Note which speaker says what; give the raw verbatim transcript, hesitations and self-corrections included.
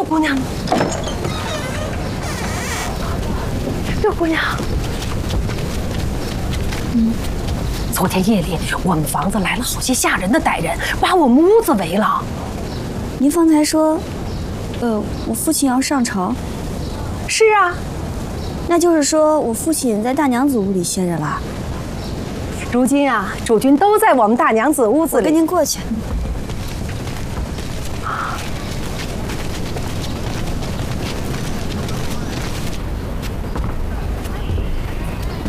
Speaker 1: 姑娘呢？六姑娘，嗯，昨天夜里我们房子来了好些吓人的歹人，把我们屋子围了。
Speaker 2: 您方才说，呃，我父亲要上朝。
Speaker 1: 是啊，
Speaker 2: 那就是说我父亲在大娘子屋里歇着了。
Speaker 1: 如今啊，主君都在我们大娘子屋子里。
Speaker 2: 我跟您过去。